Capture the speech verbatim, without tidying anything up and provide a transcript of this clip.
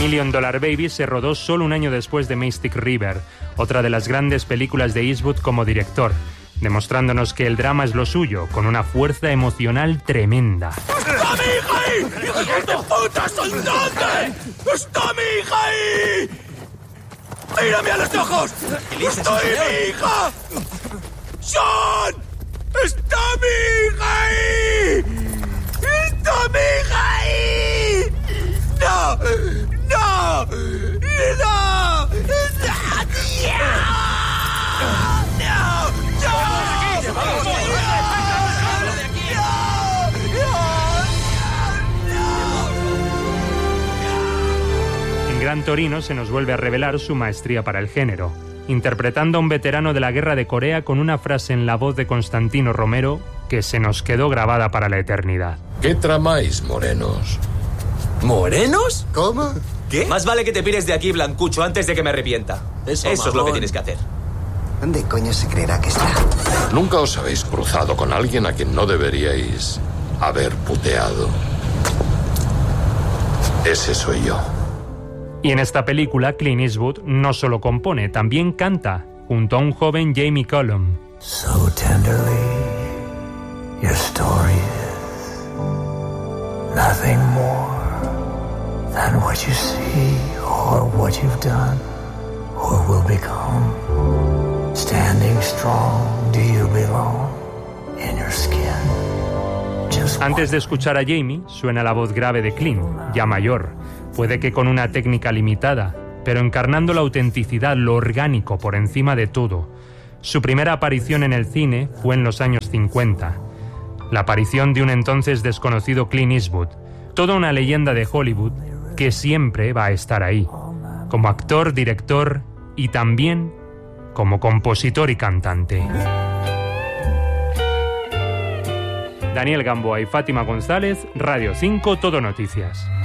Million Dollar Baby se rodó solo un año después de Mystic River, otra de las grandes películas de Eastwood como director, demostrándonos que el drama es lo suyo, con una fuerza emocional tremenda. ¡Está mi hija ahí! ¡Hijos de puta, son dónde! ¡Está mi hija ahí! ¡Mírame a los ojos! ¡Estoy mi hija! ¡Sean! ¡Está mi hija ahí! ¡Está mi hija ahí! ¡No! ¡No! ¡No! ¡No! ¡No! En Gran Torino se nos vuelve a revelar su maestría para el género, interpretando a un veterano de la Guerra de Corea con una frase en la voz de Constantino Romero que se nos quedó grabada para la eternidad. ¿Qué tramáis, morenos? ¿Morenos? ¿Cómo? ¿Qué? Más vale que te pires de aquí, Blancucho, antes de que me arrepienta. Eso, Eso es lo que tienes que hacer. ¿Dónde coño se creerá que está? Nunca os habéis cruzado con alguien a quien no deberíais haber puteado. Ese soy yo. Y en esta película, Clint Eastwood no solo compone, también canta, junto a un joven Jamie Cullum. So tenderly, your story is nothing more than what you see or what you've done or will become. Standing strong, do you belong in your skin? Just Antes de escuchar a Jamie, suena la voz grave de Clint, ya mayor, puede que con una técnica limitada, pero encarnando la autenticidad, lo orgánico por encima de todo. Su primera aparición en el cine fue en los años cincuenta. La aparición de un entonces desconocido Clint Eastwood, toda una leyenda de Hollywood que siempre va a estar ahí, como actor, director y también como compositor y cantante. Daniel Gamboa y Fátima González, Radio cinco Todo Noticias.